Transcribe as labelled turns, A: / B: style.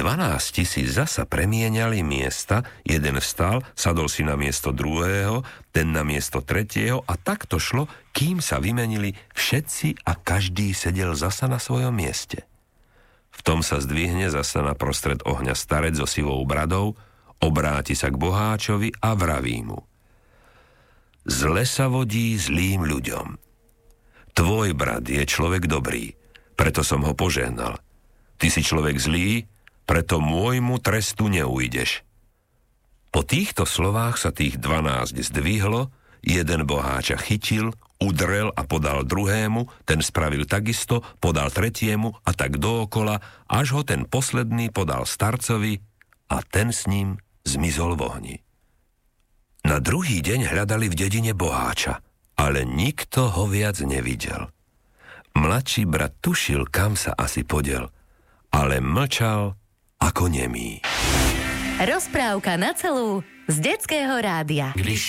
A: 12 000 zasa premieniali miesta, jeden vstal, sadol si na miesto druhého, ten na miesto tretieho a takto šlo, kým sa vymenili všetci a každý sedel zasa na svojom mieste. V tom sa zdvihne zasa na prostred ohňa starec so sivou bradou, obráti sa k boháčovi a vraví mu: Zle sa vodí zlým ľuďom. Tvoj brat je človek dobrý, preto som ho požehnal. Ty si človek zlý, preto môjmu trestu neujdeš. Po týchto slovách sa tých 12 zdvihlo, jeden boháča chytil, udrel a podal druhému, ten spravil takisto, podal tretiemu a tak dookola, až ho ten posledný podal starcovi a ten s ním zmizol v ohni. Na druhý deň hľadali v dedine boháča, ale nikto ho viac nevidel. Mladší brat tušil, kam sa asi podiel, ale mlčal ako nemý.
B: Rozprávka na celú z Detského rádia.